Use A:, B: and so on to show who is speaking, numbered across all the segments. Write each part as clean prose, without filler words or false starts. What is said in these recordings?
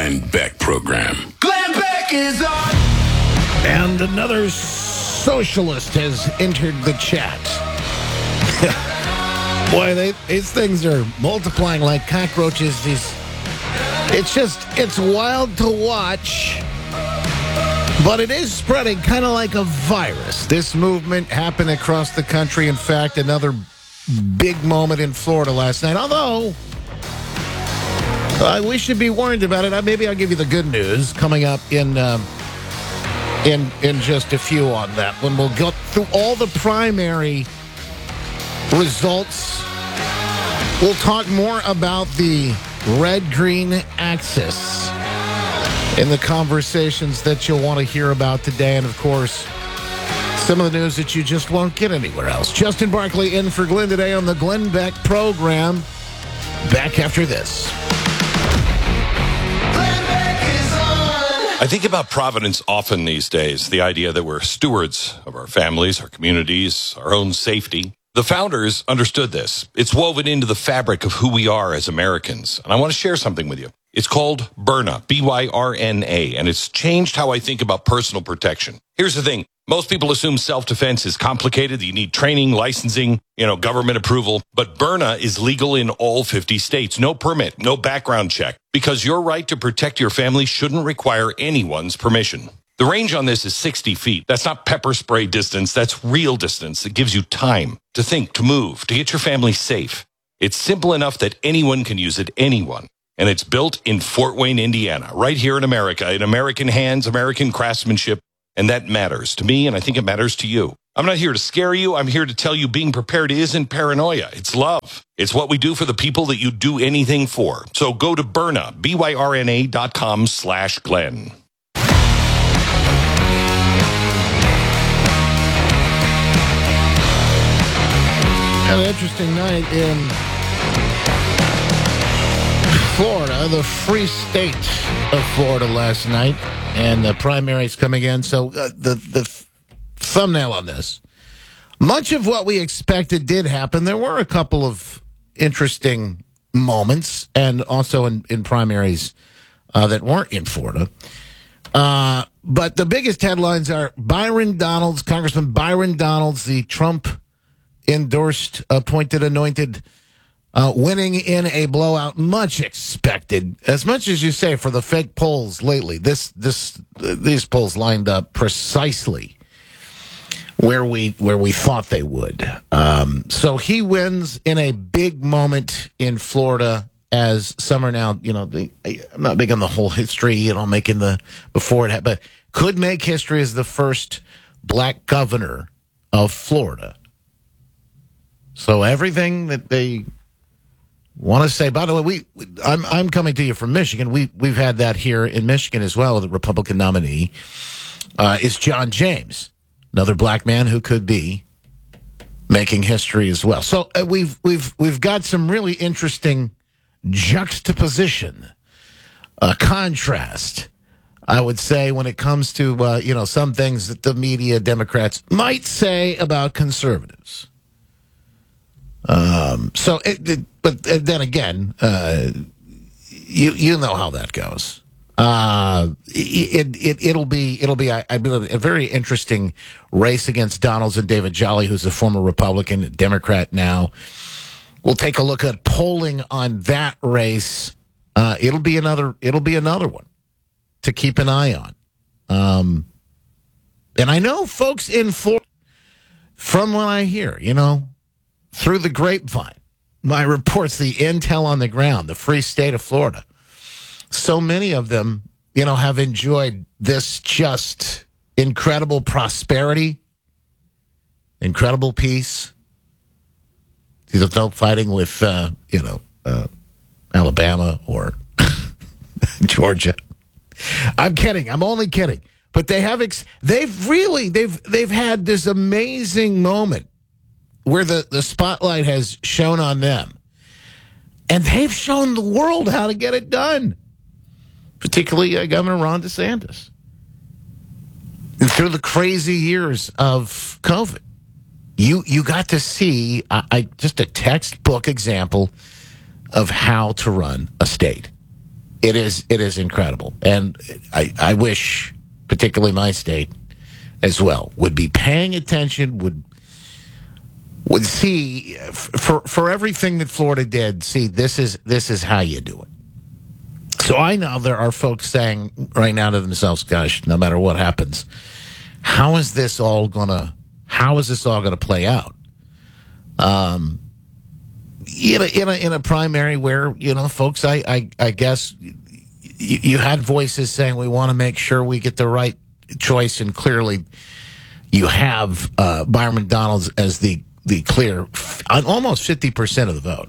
A: Glenn Beck Program.
B: Glenn Beck is on.
C: And another socialist has entered the chat. Boy, these things are multiplying like cockroaches. It's wild to watch. But it is spreading kind of like a virus. This movement happened across the country. In fact, another big moment in Florida last night. Although, we should be warned about it. Maybe I'll give you the good news coming up in just a few on that. When we'll go through all the primary results, we'll talk more about the red-green axis in the conversations that you'll want to hear about today. And, of course, some of the news that you just won't get anywhere else. Justin Barkley in for Glenn today on the Glenn Beck Program. Back after this.
D: I think about Providence often these days, the idea that we're stewards of our families, our communities, our own safety. The founders understood this. It's woven into the fabric of who we are as Americans. And I want to share something with you. It's called Byrna, B-Y-R-N-A, and it's changed how I think about personal protection. Here's the thing. Most people assume self-defense is complicated. You need training, licensing, government approval. But Byrna is legal in all 50 states. No permit, no background check. Because your right to protect your family shouldn't require anyone's permission. The range on this is 60 feet. That's not pepper spray distance. That's real distance that gives you time to think, to move, to get your family safe. It's simple enough that anyone can use it, anyone. And it's built in Fort Wayne, Indiana, right here in America, in American hands, American craftsmanship. And that matters to me, and I think it matters to you. I'm not here to scare you. I'm here to tell you being prepared isn't paranoia. It's love. It's what we do for the people that you do anything for. So go to Byrna, BYRNA.com/Glenn.
C: An interesting night in Florida, the free state of Florida last night, and the primaries coming in. So the thumbnail on this, much of what we expected did happen. There were a couple of interesting moments, and also in primaries that weren't in Florida. But the biggest headlines are Congressman Byron Donalds, the Trump-endorsed, appointed, anointed, winning in a blowout, much expected. As much as you say for the fake polls lately, these polls lined up precisely where we thought they would. So he wins in a big moment in Florida. As some are now, I'm not big on the whole history, making the before it, but could make history as the first black governor of Florida. So everything that they want to say. By the way, I'm coming to you from Michigan. We've had that here in Michigan as well. The Republican nominee is John James, another black man who could be making history as well. So we've got some really interesting juxtaposition, contrast, I would say, when it comes to some things that the media, Democrats might say about conservatives. But then again, you know how that goes. It'll be I believe, a very interesting race against Donalds and David Jolly, who's a former Republican, Democrat now. We'll take a look at polling on that race. It'll be another one to keep an eye on. And I know folks in Florida, from what I hear, through the grapevine, my reports, the intel on the ground, the free state of Florida, so many of them, have enjoyed this just incredible prosperity, incredible peace. There's no fighting with, Alabama or Georgia. I'm kidding. I'm only kidding. But they've had this amazing moment where the spotlight has shone on them. And they've shown the world how to get it done, particularly Governor Ron DeSantis. And through the crazy years of COVID, you got to see just a textbook example of how to run a state. It is incredible. And I wish, particularly my state as well, would be paying attention, would see for everything that Florida did, see this is how you do it. So I know there are folks saying right now to themselves, gosh, no matter what happens, how is this all gonna play out? In a primary where, folks, I guess you had voices saying we want to make sure we get the right choice, and clearly you have Byron McDonald as the clear, almost 50% of the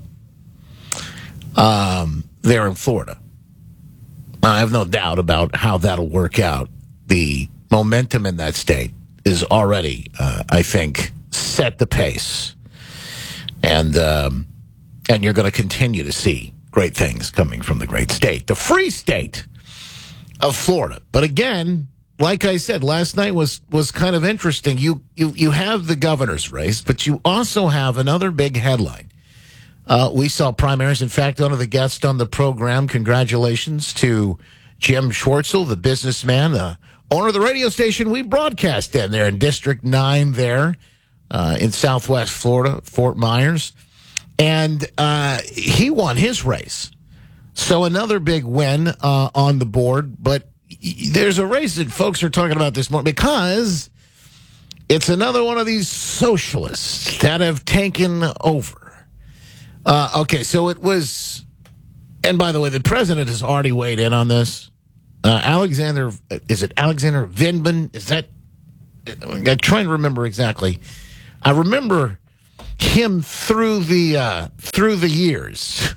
C: vote there in Florida. I have no doubt about how that'll work out. The momentum in that state is already, I think, set the pace. And you're going to continue to see great things coming from the great state, the free state of Florida. But again, like I said, last night was kind of interesting. You have the governor's race, but you also have another big headline. We saw primaries. In fact, one of the guests on the program, congratulations to Jim Schwartzel, the businessman, owner of the radio station we broadcast in there in District 9 there in Southwest Florida, Fort Myers. And he won his race. So another big win on the board. But there's a race that folks are talking about this morning because it's another one of these socialists that have taken over. Okay, so it was, and by the way, the president has already weighed in on this. Alexander Vindman? Is that, I'm trying to remember exactly. I remember him through the years.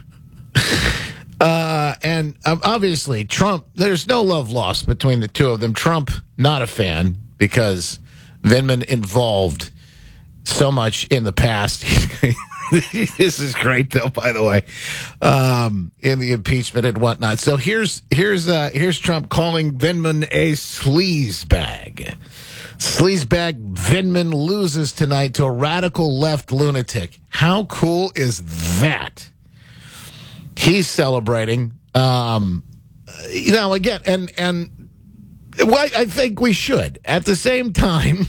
C: And obviously Trump, there's no love lost between the two of them. Trump, not a fan because Vindman involved so much in the past. This is great, though, by the way, in the impeachment and whatnot. So here's Trump calling Vindman a sleazebag. Sleazebag Vindman loses tonight to a radical left lunatic. How cool is that? He's celebrating. Again, and well, I think we should. At the same time,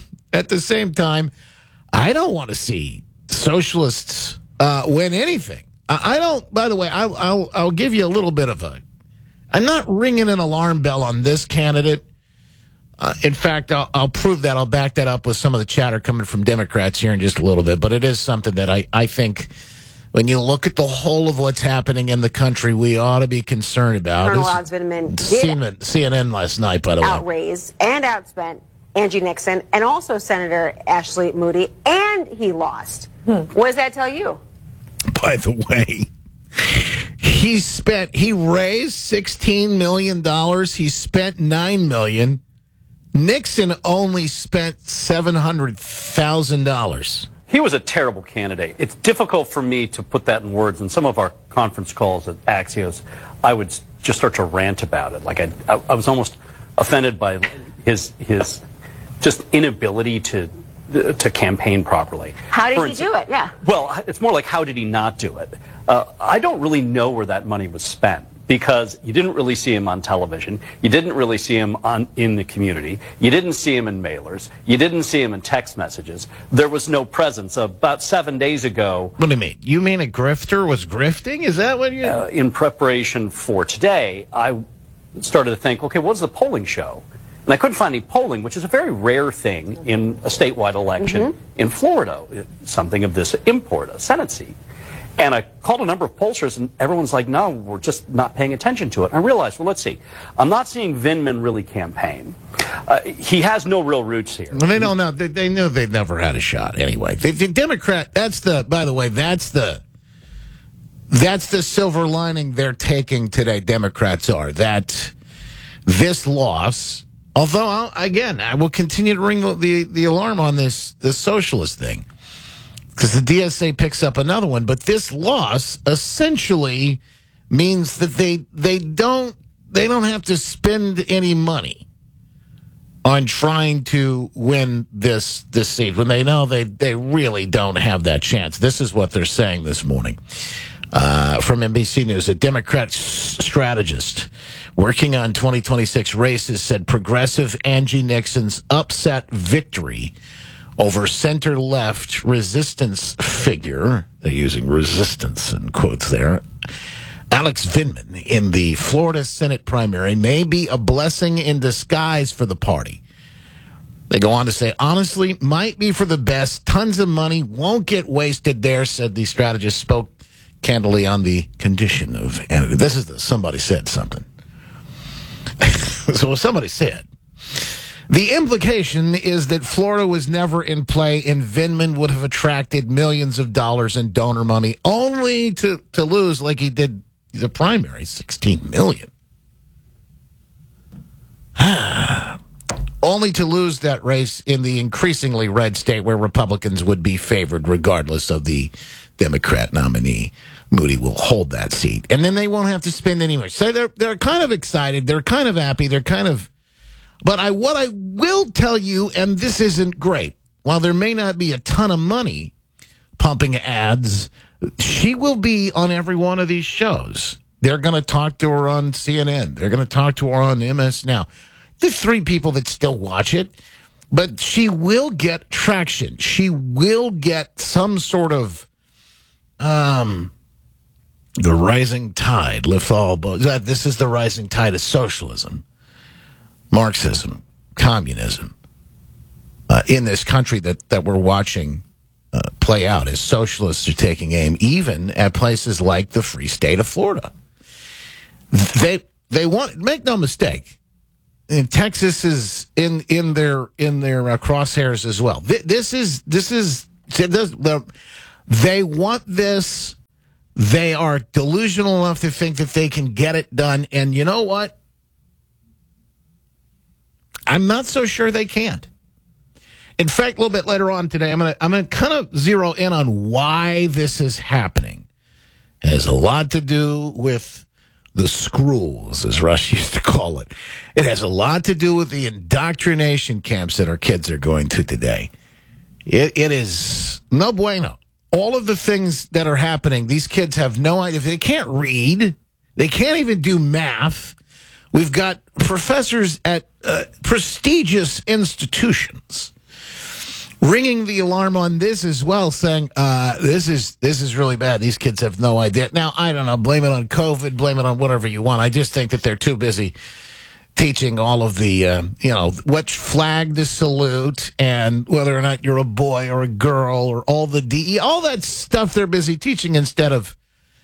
C: I don't want to see socialists win anything. I don't. By the way, I'll give you a little bit of I'm not ringing an alarm bell on this candidate. In fact, I'll prove that. I'll back that up with some of the chatter coming from Democrats here in just a little bit. But it is something that I think when you look at the whole of what's happening in the country, we ought to be concerned about.
A: Colonel Alex Vindman did
C: CNN last night, by the way.
A: Outraised and outspent Angie Nixon and also Senator Ashley Moody, and he lost. What does that tell you?
C: By the way, he raised $16 million. He spent $9 million. Nixon only spent $700,000.
E: He was a terrible candidate. It's difficult for me to put that in words. In some of our conference calls at Axios, I would just start to rant about it. Like I was almost offended by his just inability to campaign properly.
A: How did he do it? Yeah.
E: Well, it's more like how did he not do it? I don't really know where that money was spent because you didn't really see him on television. You didn't really see him in the community. You didn't see him in mailers. You didn't see him in text messages. There was no presence. About 7 days ago.
C: What do you mean? You mean a grifter was grifting? Is that what you...
E: in preparation for today, I started to think, okay, what's the polling show? And I couldn't find any polling, which is a very rare thing in a statewide election in Florida, something of this import, a Senate seat. And I called a number of pollsters, and everyone's like, no, we're just not paying attention to it. And I realized, well, let's see. I'm not seeing Vindman really campaign. He has no real roots here.
C: Well, they don't know. They knew they'd never had a shot anyway. The Democrat, by the way, that's the silver lining they're taking today, Democrats are, that this loss, although, I will continue to ring the alarm on this socialist thing, because the DSA picks up another one. But this loss essentially means that they don't have to spend any money on trying to win this seat when they know they really don't have that chance. This is what they're saying this morning. From NBC News, a Democrat strategist working on 2026 races said progressive Angie Nixon's upset victory over center-left resistance figure, they're using resistance in quotes there, Alex Vindman in the Florida Senate primary may be a blessing in disguise for the party. They go on to say, honestly, might be for the best. Tons of money won't get wasted there, said the strategist, spoke candidly on the condition of Canada. This is somebody said something. So somebody said. The implication is that Florida was never in play and Vindman would have attracted millions of dollars in donor money only to lose like he did the primary, $16 million. Only to lose that race in the increasingly red state where Republicans would be favored regardless of the Democrat nominee. Moody will hold that seat. And then they won't have to spend any more. So they're kind of excited. They're kind of happy. They're kind of... But what I will tell you, and this isn't great, while there may not be a ton of money pumping ads, she will be on every one of these shows. They're going to talk to her on CNN. They're going to talk to her on MS Now. There's 3 people that still watch it, but she will get traction. She will get some sort of the rising tide lifts all boats. This is the rising tide of socialism, Marxism, communism in this country that we're watching play out as socialists are taking aim even at places like the free state of Florida. They want, make no mistake, and Texas is in their crosshairs as well. They want this. They are delusional enough to think that they can get it done, and you know what? I'm not so sure they can't. In fact, a little bit later on today, I'm gonna kind of zero in on why this is happening. It has a lot to do with the schools, as Rush used to call it. It has a lot to do with the indoctrination camps that our kids are going to today. It is no bueno. All of the things that are happening, these kids have no idea. They can't read. They can't even do math. We've got professors at prestigious institutions ringing the alarm on this as well, saying this is really bad. These kids have no idea. Now, I don't know, blame it on COVID, blame it on whatever you want. I just think that they're too busy teaching all of the, which flag to salute and whether or not you're a boy or a girl or all the DE, all that stuff they're busy teaching instead of,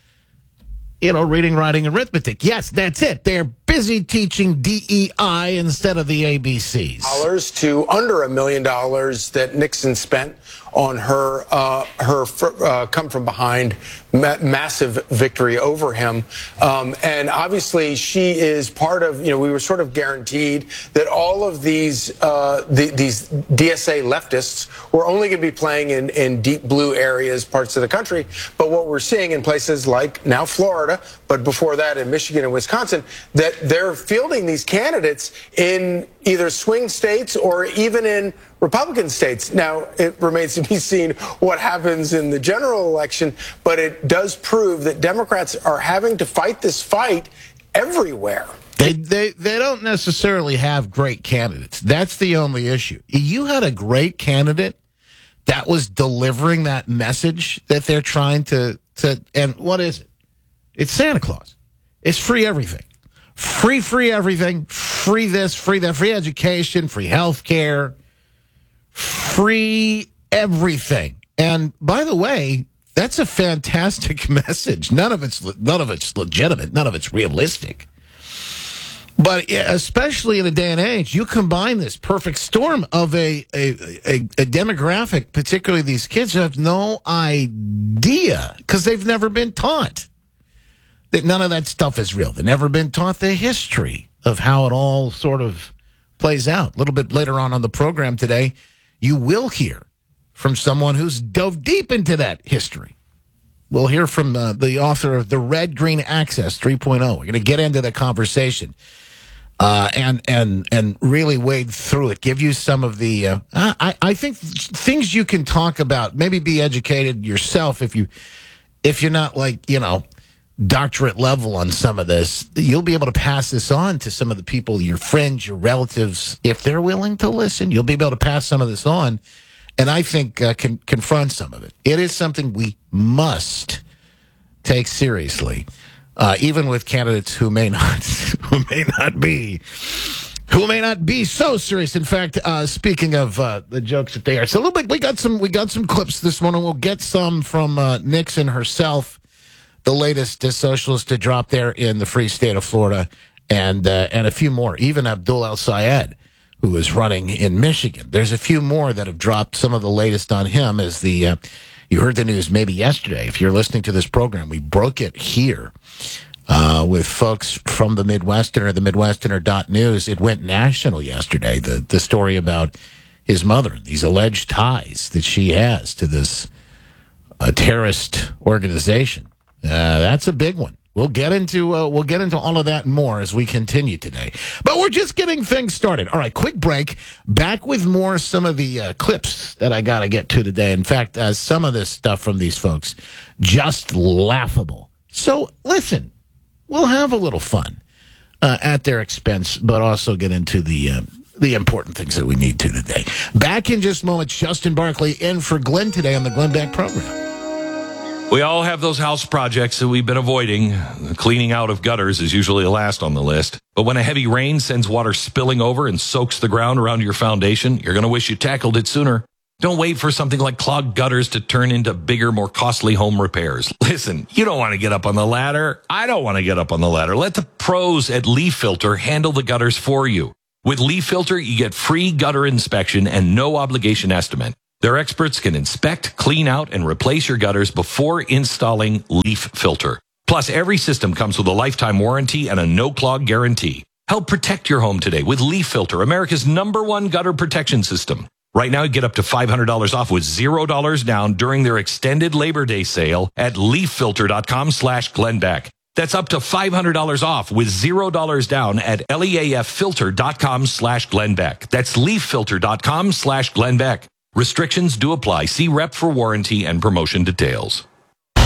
C: reading, writing, arithmetic. Yes, that's it. They're busy teaching DEI instead of the ABCs.
F: To under $1 million that Nixon spent on her come from behind massive victory over him. And obviously she is part of, we were sort of guaranteed that all of these DSA leftists were only going to be playing in deep blue areas, parts of the country. But what we're seeing in places like now Florida, but before that in Michigan and Wisconsin, that they're fielding these candidates in either swing states or even in Republican states. Now, it remains to be seen what happens in the general election, but it does prove that Democrats are having to fight this fight everywhere.
C: They don't necessarily have great candidates. That's the only issue. You had a great candidate that was delivering that message that they're trying to and what is it? It's Santa Claus. It's free everything. Free everything. Free this, free that, free education, free health care. Free everything. And by the way, that's a fantastic message. None of it's legitimate. None of it's realistic. But especially in a day and age, you combine this perfect storm of a demographic, particularly these kids who have no idea because they've never been taught that none of that stuff is real. They've never been taught the history of how it all sort of plays out. A little bit later on the program today, you will hear from someone who's dove deep into that history. We'll hear from the author of The Red Green Access 3.0. We're going to get into the conversation and really wade through it, give you some of the, I think, things you can talk about, maybe be educated yourself if you if you're not like, doctorate level on some of this, you'll be able to pass this on to some of the people, your friends, your relatives, if they're willing to listen. You'll be able to pass some of this on, and I think can confront some of it. It is something we must take seriously, even with candidates who may not be so serious. In fact, speaking of the jokes that they are, so a little bit, we got some clips this morning. We'll get some from Nixon herself, the latest socialist to drop there in the free state of Florida, and a few more. Even Abdul El-Sayed, who is running in Michigan. There's a few more that have dropped. Some of the latest on him is the. You heard the news maybe yesterday. If you're listening to this program, we broke it here with folks from the Midwesterner, the Midwesterner.news. It went national yesterday. The story about his mother, these alleged ties that she has to this terrorist organization. That's a big one. We'll get into all of that and more as we continue today. But we're just getting things started. All right, quick break. Back with some of the clips that I got to get to today. In fact, some of this stuff from these folks, just laughable. So listen, we'll have a little fun at their expense, but also get into the important things that we need to today. Back in just a moment, Justin Barkley in for Glenn today on the Glenn Beck program.
D: We all have those house projects that we've been avoiding. The cleaning out of gutters is usually the last on the list. But when a heavy rain sends water spilling over and soaks the ground around your foundation, you're going to wish you tackled it sooner. Don't wait for something like clogged gutters to turn into bigger, more costly home repairs. Listen, you don't want to get up on the ladder. I don't want to get up on the ladder. Let the pros at Leaf Filter handle the gutters for you. With Leaf Filter, you get free gutter inspection and no obligation estimate. Their experts can inspect, clean out, and replace your gutters before installing Leaf Filter. Plus, every system comes with a lifetime warranty and a no-clog guarantee. Help protect your home today with Leaf Filter, America's #1 gutter protection system. Right now, you get up to $500 off with $0 down during their extended Labor Day sale at leaffilter.com/GlennBeck. That's up to $500 off with $0 down at leaffilter.com/GlennBeck. That's leaffilter.com/GlennBeck. Restrictions do apply. See rep for warranty and promotion details.